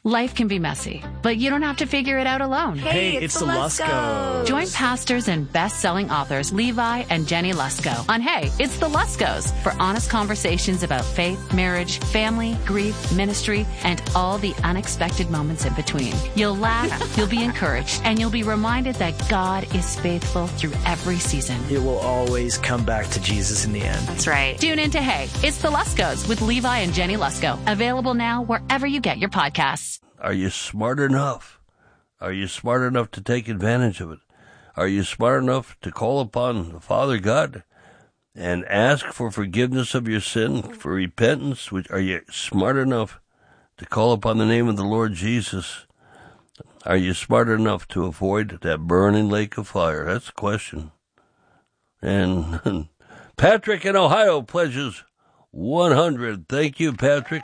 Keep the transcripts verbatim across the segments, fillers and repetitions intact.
Life can be messy, but you don't have to figure it out alone. Hey, Hey, it's, it's the the Luskos. Join pastors and best-selling authors Levi and Jenny Lusko on Hey, It's the Luskos for honest conversations about faith, marriage, family, grief, ministry, and all the unexpected moments in between. You'll laugh, you'll be encouraged, and you'll be reminded that God is faithful through every season. It will always come back to Jesus in the end. That's right. Tune in to Hey, It's the Luskos with Levi and Jenny Lusko. Available now wherever you get your podcasts. Are you smart enough? Are you smart enough to take advantage of it? Are you smart enough to call upon the Father God and ask for forgiveness of your sin, for repentance? Which Are you smart enough to call upon the name of the Lord Jesus? Are you smart enough to avoid that burning lake of fire? That's the question. And Patrick in Ohio pledges one hundred. Thank you, Patrick.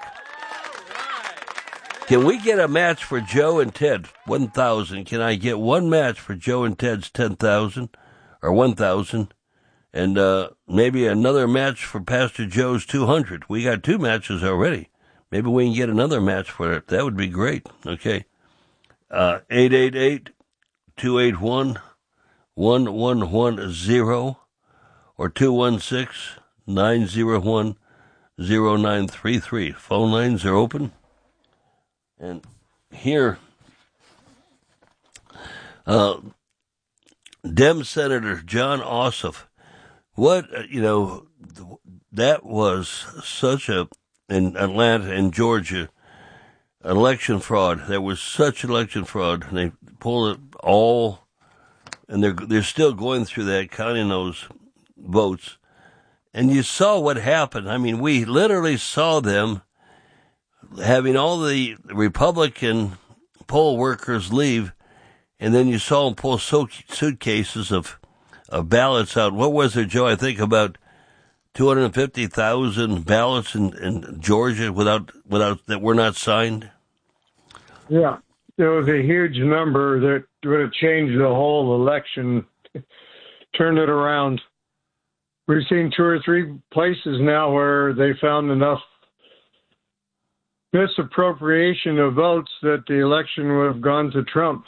Can we get a match for Joe and Ted? one thousand. Can I get one match for Joe and Ted's ten thousand or one thousand? And uh, maybe another match for Pastor Joe's two hundred. We got two matches already. Maybe we can get another match for it. That would be great. Okay. Uh, eight eight eight, two eight one, one one one zero or two one six, nine zero one, zero nine three three. Phone lines are open. And here, uh, Dem Senator Jon Ossoff, what, you know, that was such a, in Atlanta and Georgia, election fraud. There was such election fraud. And they pulled it all, and they're, they're still going through that, counting those votes. And you saw what happened. I mean, we literally saw them having all the Republican poll workers leave, and then you saw them pull suitcases of, of ballots out. What was there, Joe? I think about two hundred fifty thousand ballots in, in Georgia without without that were not signed. Yeah, there was a huge number that would have changed the whole election, turned it around. We've seen two or three places now where they found enough misappropriation of votes that the election would have gone to Trump.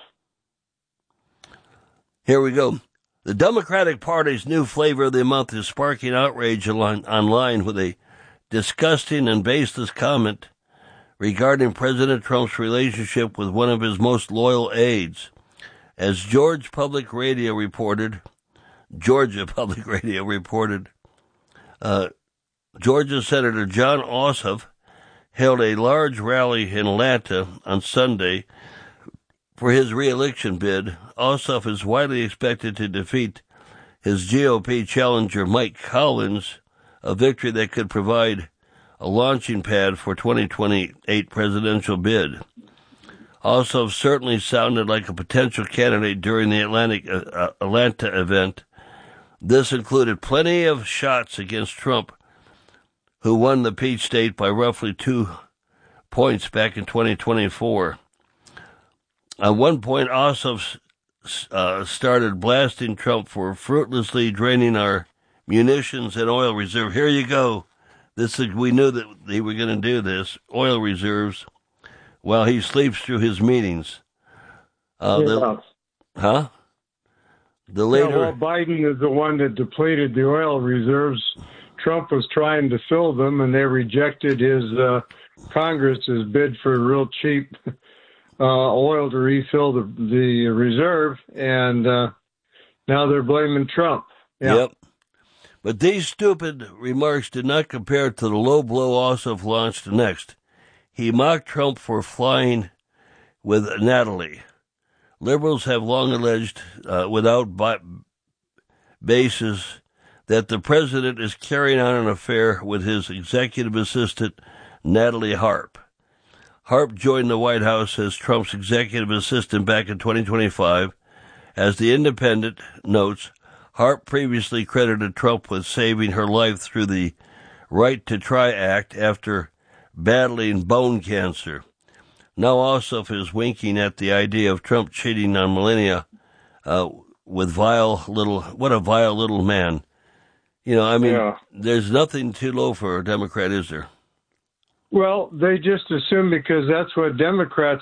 Here we go. The Democratic Party's new flavor of the month is sparking outrage online with a disgusting and baseless comment regarding President Trump's relationship with one of his most loyal aides. As George Public Radio reported, Georgia Public Radio reported, uh, Georgia Senator Jon Ossoff held a large rally in Atlanta on Sunday for his re-election bid. Ossoff is widely expected to defeat his G O P challenger Mike Collins, a victory that could provide a launching pad for twenty twenty-eight presidential bid. Ossoff certainly sounded like a potential candidate during the Atlantic, uh, Atlanta event. This included plenty of shots against Trump, who won the Peach State by roughly two points back in twenty twenty-four. At one point, Ossoff uh, started blasting Trump for fruitlessly draining our munitions and oil reserve. Here you go. This is, we knew that they were going to do this. Oil reserves, while he sleeps through his meetings. Uh, yeah. the, huh? The later, yeah, well, Biden is the one that depleted the oil reserves. Trump was trying to fill them, and they rejected his uh, Congress's bid for real cheap uh, oil to refill the the reserve, and uh, now they're blaming Trump. Yeah. Yep. But these stupid remarks did not compare to the low blow Ossoff launched next. He mocked Trump for flying with Natalie. Liberals have long alleged, uh, without bi- basis, that the president is carrying on an affair with his executive assistant, Natalie Harp. Harp joined the White House as Trump's executive assistant back in twenty twenty-five. As The Independent notes, Harp previously credited Trump with saving her life through the Right to Try Act after battling bone cancer. Now Ossoff is winking at the idea of Trump cheating on Melania uh, with vile little, what a vile little man. You know, I mean, yeah. There's nothing too low for a Democrat, is there? Well, they just assume because that's what Democrats